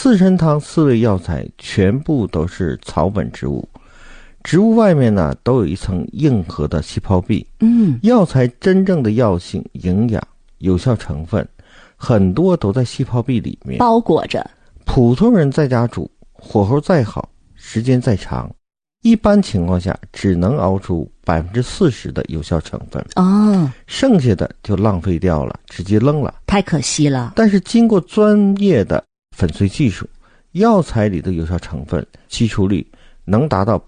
四神汤4味药材全部都是草本植物，植物外面呢都有一层硬核的细胞壁。药材真正的药性、营养、有效成分很多都在细胞壁里面包裹着。 普通人在家煮，火候再好，时间再长，一般情况下只能熬出40%的有效成分，剩下的就浪费掉了，直接扔了， 太可惜了。 但是经过专业的粉碎技术，药材里的有效成分吸出率能达到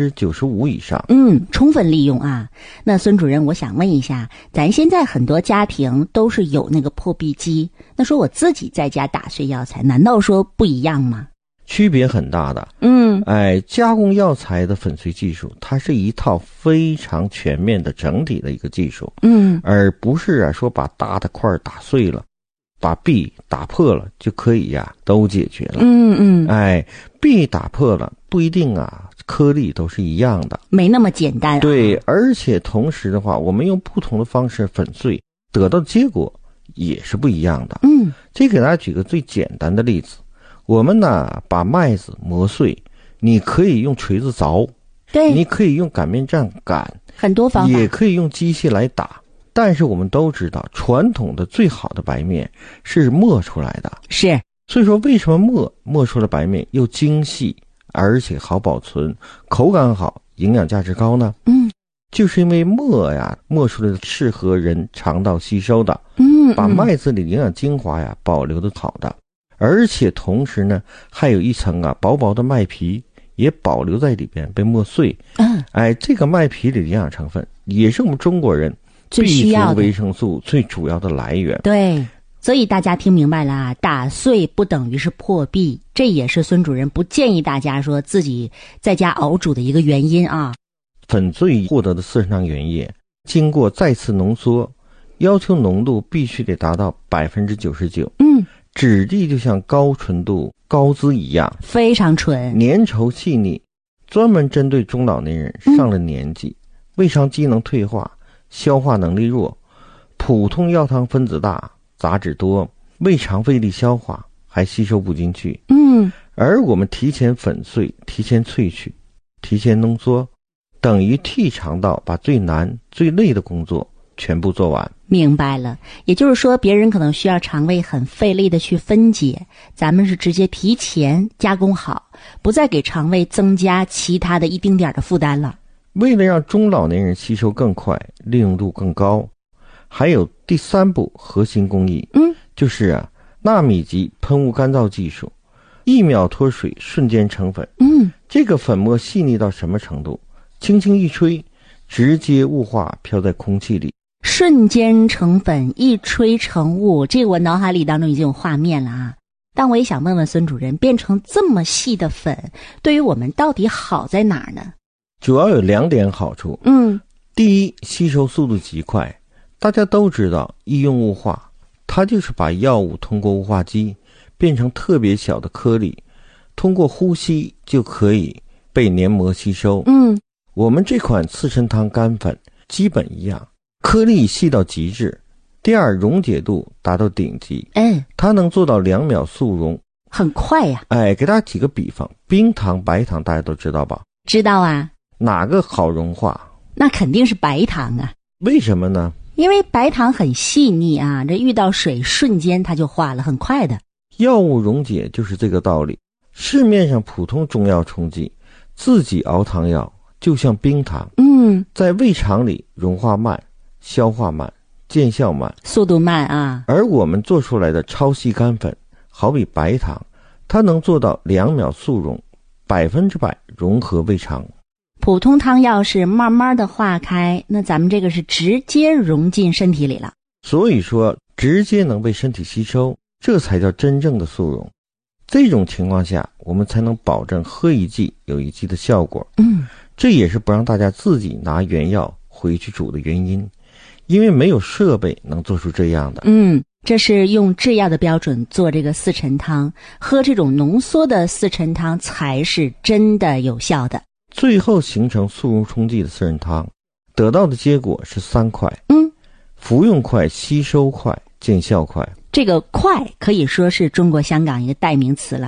95%以上。 充分利用啊。那孙主任，我想问一下，咱现在很多家庭都是有那个破壁机，那说我自己在家打碎药材，难道说不一样吗？ 区别很大的。加工药材的粉碎技术，它是一套非常全面的整体的一个技术。而不是说把大的块打碎了，把壁打破了就可以都解决了。壁打破了不一定颗粒都是一样的， 没那么简单。 对，而且同时的话，我们用不同的方式粉碎，得到的结果也是不一样的。这给大家举个最简单的例子，我们呢把麦子磨碎，你可以用锤子凿， 对， 你可以用擀面杖擀， 很多方法， 也可以用机器来打。但是我们都知道，传统的最好的白面是磨出来的。 是， 所以说为什么磨出来的白面又精细，而且好保存，口感好，营养价值高呢？就是因为磨出来的适合人肠道吸收的，把麦子里营养精华保留的好的，而且同时呢还有一层薄薄的麦皮也保留在里边，被磨碎。这个麦皮里的营养成分也是我们中国人最需要的维生素最主要的来源。 对，所以大家听明白了啊，打碎不等于是破壁，这也是孙主任不建议大家说自己在家熬煮的一个原因啊。 粉碎获得的四神汤原液经过再次浓缩，要求浓度必须得达到99%。质地就像高纯度高脂一样， 非常纯， 粘稠细腻，专门针对中老年人上了年纪，胃肠机能退化，消化能力弱，普通药汤分子大，杂质多，胃肠费力消化，还吸收不进去。而我们提前粉碎，提前萃取，提前浓缩，等于替肠道把最难最累的工作全部做完。 明白了，也就是说别人可能需要肠胃很费力的去分解，咱们是直接提前加工好，不再给肠胃增加其他的一丁点的负担了。 为了让中老年人吸收更快，利用度更高，还有第3步核心工艺，就是纳米级喷雾干燥技术，1秒脱水瞬间成粉。这个粉末细腻到什么程度？轻轻一吹，直接雾化飘在空气里， 瞬间成粉，一吹成雾，这个我脑海里当中已经有画面了啊。但我也想问问孙主任，变成这么细的粉，对于我们到底好在哪儿呢？ 主要有2点好处。第一，吸收速度极快。大家都知道医用雾化，它就是把药物通过雾化机变成特别小的颗粒，通过呼吸就可以被黏膜吸收。我们这款四神汤干粉基本一样，颗粒细到极致。第二，溶解度达到顶级，它能做到2秒速溶， 很快呀。 给大家举个比方，冰糖白糖大家都知道吧？ 知道啊。 哪个好融化？ 那肯定是白糖啊。 为什么呢？ 因为白糖很细腻啊，这遇到水瞬间它就化了，很快的。 药物溶解就是这个道理。市面上普通中药冲剂，自己熬汤药就像冰糖，在胃肠里融化慢，消化慢，见效慢， 速度慢啊。 而我们做出来的超细干粉，好比白糖，它能做到2秒速溶，100%融合胃肠。 普通汤药是慢慢的化开，那咱们这个是直接融进身体里了。 所以说直接能被身体吸收，这才叫真正的速溶。这种情况下，我们才能保证喝一剂有一剂的效果。这也是不让大家自己拿原药回去煮的原因，因为没有设备能做出这样的。 这是用制药的标准做这个四陈汤，喝这种浓缩的四陈汤才是真的有效的。 最后形成速溶冲剂的四神汤，得到的结果是3快。服用快，吸收快，见效快。 这个快可以说是中国香港一个代名词了。